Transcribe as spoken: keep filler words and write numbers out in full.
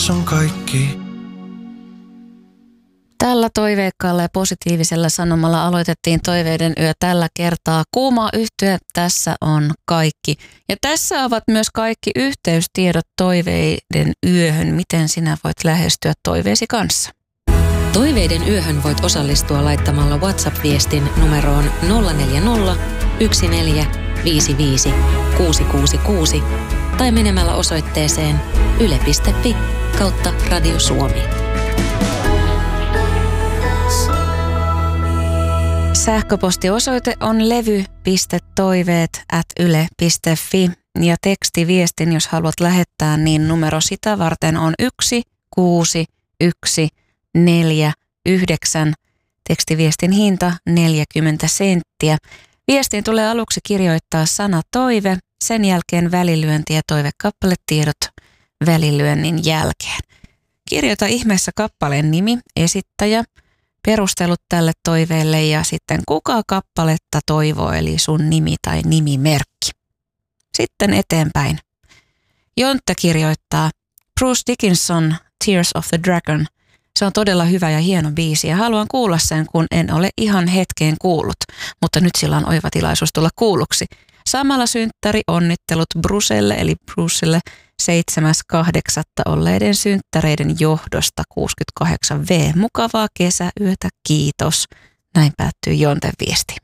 on kaikki. Tällä toiveikkaalla ja positiivisella sanomalla aloitettiin Toiveiden yö tällä kertaa. Kuuma yhtye, tässä on kaikki. Ja tässä ovat myös kaikki yhteystiedot Toiveiden yöhön. Miten sinä voit lähestyä toiveesi kanssa? Toiveiden yöhön voit osallistua laittamalla WhatsApp-viestin numeroon nolla neljä nolla, yksi neljä, viisi viisi, kuusi kuusi kuusi tai menemällä osoitteeseen yle piste fi kautta Radio Suomi. Sähköpostiosoite on levy piste toiveet ät yle piste fi ja tekstiviestin, jos haluat lähettää, niin numero sitä varten on yksi kuusi yksi neljä yhdeksän. Tekstiviestin hinta neljäkymmentä senttiä. Viestiin tulee aluksi kirjoittaa sana toive, sen jälkeen välilyönti ja toivekappaletiedot välilyönnin jälkeen. Kirjoita ihmeessä kappaleen nimi, esittäjä, perustelut tälle toiveelle ja sitten kuka kappaletta toivoo, eli sun nimi tai nimimerkki. Sitten eteenpäin. Jontta kirjoittaa Bruce Dickinson, Tears of the Dragon. Se on todella hyvä ja hieno biisi ja haluan kuulla sen, kun en ole ihan hetkeen kuullut, mutta nyt sillä on oiva tilaisuus tulla kuulluksi. Samalla synttäri onnittelut Brucelle eli Brucelle seitsemäs kahdeksatta olleiden synttäreiden johdosta kuusikymmentäkahdeksan vuotta. Mukavaa kesäyötä, kiitos. Näin päättyy Jonten viesti.